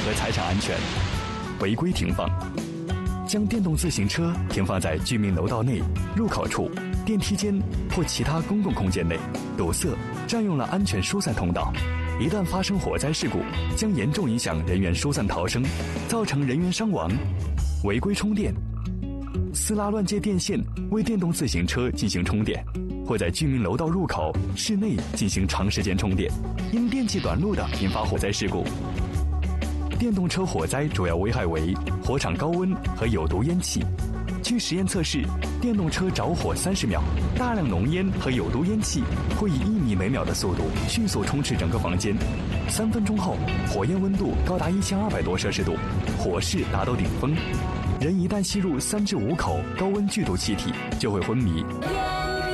和财产安全。违规停放，将电动自行车停放在居民楼道内、入口处、电梯间或其他公共空间内，堵塞、占用了安全疏散通道。一旦发生火灾事故，将严重影响人员疏散逃生，造成人员伤亡。违规充电，私拉乱接电线为电动自行车进行充电，或在居民楼道入口、室内进行长时间充电，因电器短路的引发火灾事故。电动车火灾主要危害为火场高温和有毒烟气。据实验测试，电动车着火30秒，大量浓烟和有毒烟气会以1米每秒的速度迅速充斥整个房间。3分钟后，火焰温度高达1200多摄氏度，火势达到顶峰。人一旦吸入3至5口高温剧毒气体，就会昏迷。